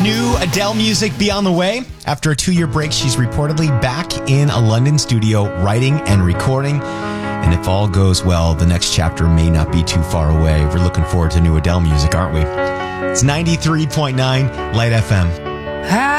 New Adele music be on the way. After a 2-year break, she's reportedly back in a London studio writing and recording. And if all goes well, the next chapter may not be too far away. We're looking forward to new Adele music, aren't we? It's 93.9 Light FM.